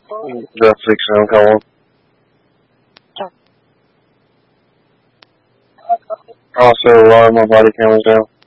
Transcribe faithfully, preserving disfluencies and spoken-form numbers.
Just six seven, come on. Also, alarm, my body camera's down.